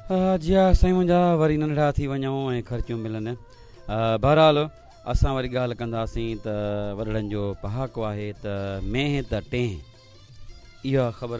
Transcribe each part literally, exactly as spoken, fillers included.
जी हा साईं, मुंहिंजा वरी नंढड़ा थी वञूं ऐं ख़र्चियूं मिलनि। बहरहाल असां वरी ॻाल्हि कंदासीं त वॾड़नि जो पहाको आहे त मेंह त टें। इहा ख़बर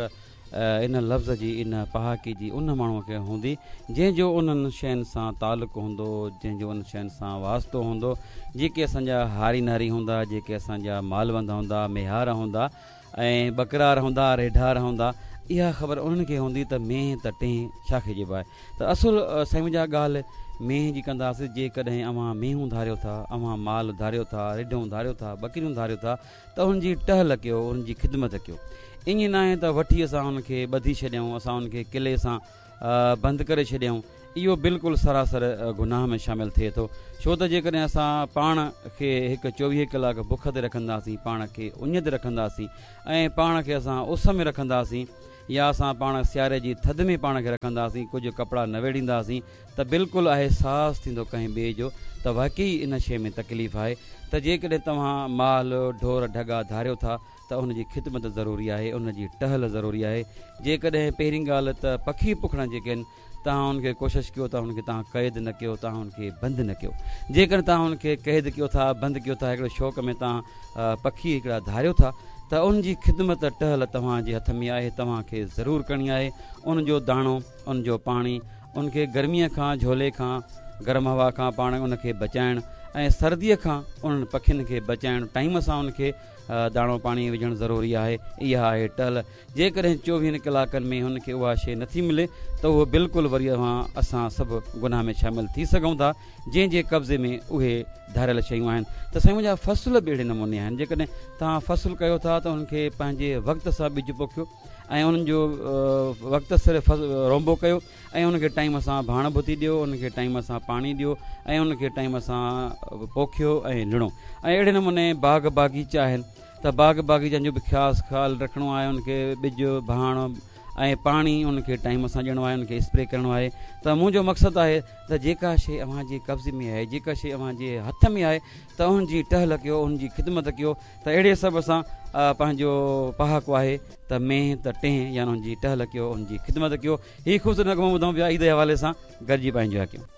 इन लफ़्ज़ जी, इन पहाके जी उन माण्हूअ खे हूंदी जंहिंजो उन्हनि शयुनि सां तालुक़ु हूंदो, जंहिंजो उन शयुनि सां वास्तो हूंदो, जेके असांजा हारी नारी हूंदा, जेके असांजा मालवंद हूंदा, मेहार हूंदा ऐं बकरार हूंदा, रेढार हूंदा। इहा ख़बर उन्हनि खे हूंदी त मेंह त टें छा खे चइबो आहे। त असुलु साईं मुंहिंजा ॻाल्हि मेंह जी कंदासीं। जेकॾहिं अव्हां मेंहूं धारियो था, अव्हां माल धारियो था, रेढूं धारियो था, बकरियूं धारियो था, त उनजी टहल कयो, उनजी ख़िदमत कयो। ईअं न आहे त वठी असां उनखे ॿधी छॾियऊं, असां उनखे किले सां बंदि करे छॾियऊं। इहो बिल्कुलु सरासर गुनाह में शामिलु थिए थो। छो त जेकॾहिं असां पाण खे हिकु चोवीह कलाक बुख ते रखंदासीं, पाण खे उञ ते रखंदासीं ऐं पाण खे असां उस में रखंदासीं, या असां पाण सियारे जी थधि में पाण खे रखंदासीं, कुझु कपिड़ा न वेड़ींदासीं, त बिल्कुलु अहसासु थींदो कंहिं ॿिए जो त वाक़ई इन शइ में तकलीफ़ आहे। त जेकॾहिं तव्हां माल ढोर ढगा धारियो था त उनजी ख़िदमत ज़रूरी आहे, उनजी टहल ज़रूरी आहे। जेकॾहिं पहिरीं ॻाल्हि त पखी पुखण जेके आहिनि, तव्हां हुनखे कोशिशि कयो था हुनखे तव्हां क़ैद न कयो, तव्हां हुनखे बंदि न कयो। जेकॾहिं तव्हां हुनखे क़ैद कयो था, बंदि कयो था, हिकिड़े शौक़ में तव्हां पखी हिकिड़ा धारियो था, त उनजी ख़िदमत टहल तव्हांजे हथ में आहे, तव्हांखे ज़रूरु करणी आहे। उनजो दाणो, उनजो पाणी, उनखे गर्मीअ खां, झोले खां, गरम हवा खां पाण उनखे बचाइणु ऐं सर्दीअ खां उन्हनि पखियुनि खे बचाइणु, टाइम सां उनखे दाणो पाणी विझणु ज़रूरी आहे। इहा आहे टहल। जेकॾहिं चोवीहनि कलाकनि में हुनखे उहा शइ नथी मिले त उहो बिल्कुलु वरी असां सभु गुनाह में शामिलु थी सघूं था, जंहिंजे कब्ज़े में उहे धारियल शयूं आहिनि। त साईं मुंहिंजा फ़सुल बि अहिड़े नमूने आहिनि। जेकॾहिं तव्हां फ़सुलु कयो था त हुनखे पंहिंजे वक़्त सां ॿिज पोखियो ऐं उन्हनि जो वक़्त सिर्फ़ु रोंबो कयो ऐं उनखे टाइम सां भाण भुती ॾियो, उनखे टाइम सां पाणी ॾियो ऐं उनखे टाइम सां पोखियो ऐं लिणो। ऐं अहिड़े नमूने बाग़ बाग़ीचा आहिनि, त बाग़ बाग़ीचनि जो बि ख़ासि ख़्यालु रखिणो आहे। उनखे ॿिज, भाण ऐं पाणी उनखे टाइम सां ॾियणो आहे, उनखे स्प्रे करिणो आहे। त मुंहिंजो मक़सदु आहे त जेका शइ अव्हांजे कब्ज़े में आहे, जेका शइ अव्हांजे हथ में आहे, त उनजी टहल कयो, उनजी ख़िदमत कयो। त अहिड़े सबब सां पंहिंजो पहाको आहे त मेंह त टें, या उनजी टहल कयो, उनजी ख़िदमत कयो। हीअ ख़ूबसूरत नगमो ॿुधूं पिया ईद जे हवाले सां, गॾिजी पंहिंजो कयूं।